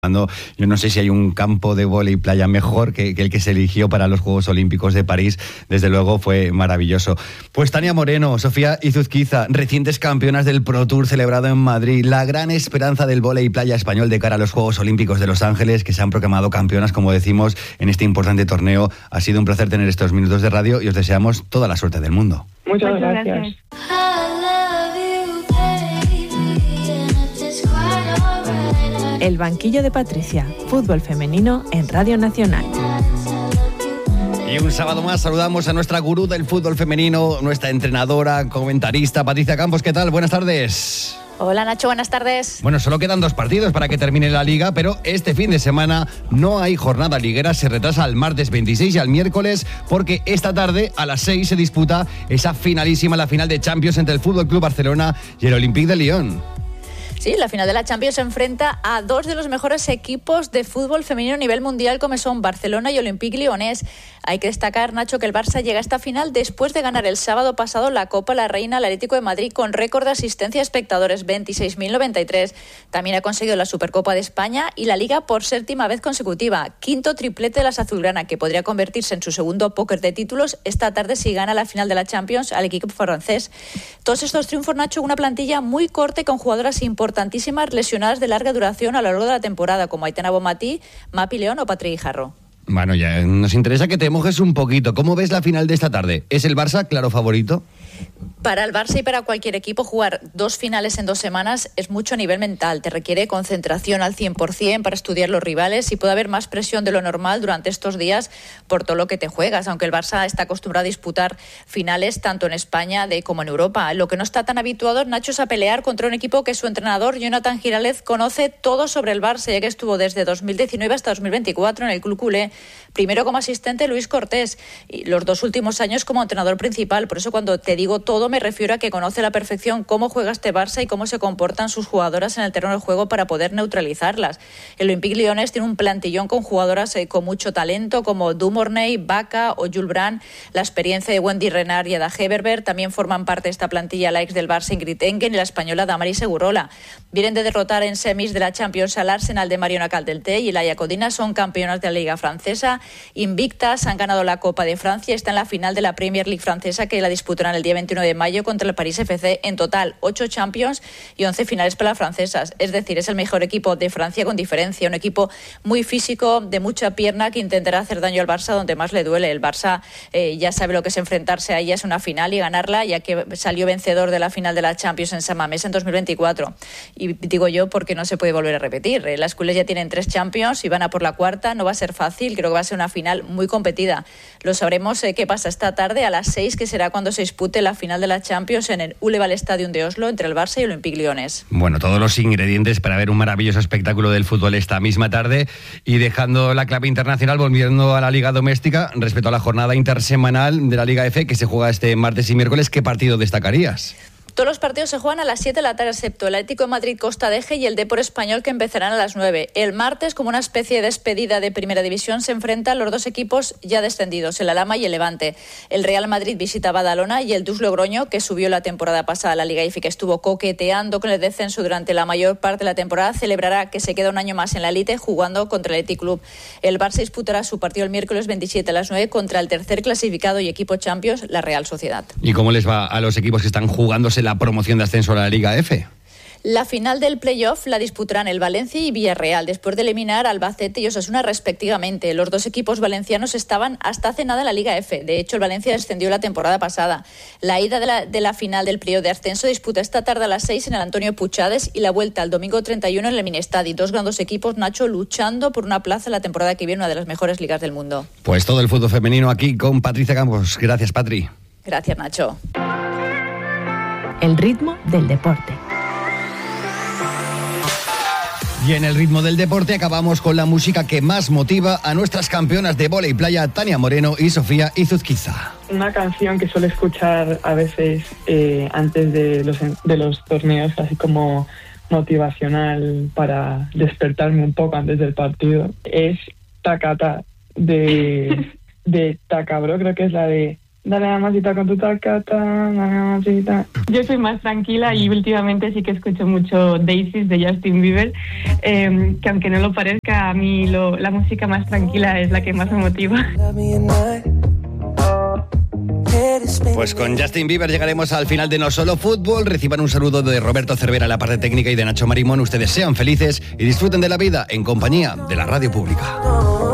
trabajando. Yo no sé si hay un campo de vóley playa mejor que el que se eligió para los Juegos Olímpicos de París. Desde luego fue maravilloso. Pues Tania Moreno, Sofía Izuzquiza, recientes campeonas del Pro Tour celebrado en Madrid, la gran esperanza del vóley playa español de cara a los Juegos Olímpicos de Los Ángeles, que se han proclamado campeonas, como decimos, en este importante torneo. Ha sido un placer tener estos minutos de radio y os deseamos toda la suerte del mundo. Muchas gracias. El banquillo de Patricia, fútbol femenino en Radio Nacional. Y un sábado más saludamos a nuestra gurú del fútbol femenino, nuestra entrenadora, comentarista, Patricia Campos. ¿Qué tal? Buenas tardes. Hola Nacho, buenas tardes. Bueno, solo quedan 2 partidos para que termine la liga, pero este fin de semana no hay jornada liguera, se retrasa al martes 26 y al miércoles, porque esta tarde a las 6 se disputa esa finalísima, la final de Champions entre el Fútbol Club Barcelona y el Olympique de Lyon. Sí, la final de la Champions se enfrenta a 2 de los mejores equipos de fútbol femenino a nivel mundial, como son Barcelona y Olympique Lyonnais. Hay que destacar, Nacho, que el Barça llega a esta final después de ganar el sábado pasado la Copa La Reina al Atlético de Madrid con récord de asistencia a espectadores, 26.093. También ha conseguido la Supercopa de España y la Liga por 7ª vez consecutiva. 5º triplete de las azulgrana, que podría convertirse en su segundo póker de títulos esta tarde si gana la final de la Champions al equipo francés. Todos estos triunfos, Nacho, una plantilla muy corta y con jugadoras importantísimas lesionadas de larga duración a lo largo de la temporada, como Aitana Bonmatí, Mapi León o Patri Guijarro. Bueno, ya nos interesa que te mojes un poquito. ¿Cómo ves la final de esta tarde? ¿Es el Barça claro favorito? Para el Barça y para cualquier equipo jugar 2 finales en 2 semanas es mucho a nivel mental. Te requiere concentración al 100% para estudiar los rivales y puede haber más presión de lo normal durante estos días por todo lo que te juegas, aunque el Barça está acostumbrado a disputar finales tanto en España como en Europa. Lo que no está tan habituado, Nacho, es a pelear contra un equipo que su entrenador, Jonathan Giraldez, conoce todo sobre el Barça, ya que estuvo desde 2019 hasta 2024 en el Club Culé, primero como asistente Luis Cortés y los 2 últimos años como entrenador principal. Por eso cuando te digo todo me refiero a que conoce a la perfección cómo juega este Barça y cómo se comportan sus jugadoras en el terreno de juego para poder neutralizarlas. El Olympique Lyonnais tiene un plantillón con jugadoras con mucho talento como Dumornay, Baca o Jules Brand. La experiencia de Wendy Renard y Ada Heberberg también forman parte de esta plantilla, la ex del Barça Ingrid Engen y la española Damaris Segurola. Vienen de derrotar en semis de la Champions al Arsenal de Mariona Caldelté y la Iacodina, son campeonas de la Liga Francesa. Invictas, han ganado la Copa de Francia y está en la final de la Premier League francesa, que la disputarán el día 21 de mayo contra el París FC. En total, 8 Champions y 11 finales para las francesas. Es decir, es el mejor equipo de Francia con diferencia. Un equipo muy físico, de mucha pierna, que intentará hacer daño al Barça donde más le duele. El Barça ya sabe lo que es enfrentarse a ellas en una final y ganarla, ya que salió vencedor de la final de la Champions en San Mamés en 2024. Y digo yo porque no se puede volver a repetir. Las culés ya tienen 3 Champions y van a por la 4ª. No va a ser fácil, creo que va a ser una final muy competida. Lo sabremos qué pasa esta tarde a las 6, que será cuando se dispute la final de la Champions en el Uleval Stadium de Oslo entre el Barça y el Olympique Lyonnais. Bueno, todos los ingredientes para ver un maravilloso espectáculo del fútbol esta misma tarde. Y dejando la clave internacional, volviendo a la liga doméstica, respecto a la jornada intersemanal de la Liga F que se juega este martes y miércoles, ¿qué partido destacarías? Todos los partidos se juegan a las 7 de la tarde, excepto el Atlético de Madrid Costa de Eje y el Depor Español, que empezarán a las 9. El martes, como una especie de despedida de Primera División, se enfrentan los 2 equipos ya descendidos, el Alhama y el Levante. El Real Madrid visita Badalona y el Dus Logroño, que subió la temporada pasada a la Liga IFI, que estuvo coqueteando con el descenso durante la mayor parte de la temporada, celebrará que se queda un año más en la élite jugando contra el Athletic Club. El Barça disputará su partido el miércoles 27 a las 9 contra el tercer clasificado y equipo Champions, la Real Sociedad. ¿Y cómo les va a los equipos que están jugándose la promoción de ascenso a la Liga F? La final del playoff la disputarán el Valencia y Villarreal, después de eliminar a Albacete y Osasuna respectivamente. Los 2 equipos valencianos estaban hasta hace nada en la Liga F. De hecho, el Valencia descendió la temporada pasada. La ida de la final del playoff de ascenso disputa esta tarde a las 6 en el Antonio Puchades y la vuelta el domingo 31 en el Minestadi. 2 grandes equipos, Nacho, luchando por una plaza en la temporada que viene, una de las mejores ligas del mundo. Pues todo el fútbol femenino aquí con Patricia Campos. Gracias, Patri. Gracias, Nacho. El ritmo del deporte. Y en el ritmo del deporte acabamos con la música que más motiva a nuestras campeonas de vóley playa, Tania Moreno y Sofía Izuzquiza. Una canción que suelo escuchar a veces antes de los torneos, así como motivacional para despertarme un poco antes del partido, es Takata de Takabro, creo que es la de dale mamacita con tu tacata, dale mamacita. Yo soy más tranquila y últimamente sí que escucho mucho Daisies de Justin Bieber, que aunque no lo parezca, a mí la música más tranquila es la que más me motiva. Pues con Justin Bieber llegaremos al final de No Solo Fútbol. Reciban un saludo de Roberto Cervera en la parte técnica y de Nacho Marimón. Ustedes sean felices y disfruten de la vida en compañía de la radio pública.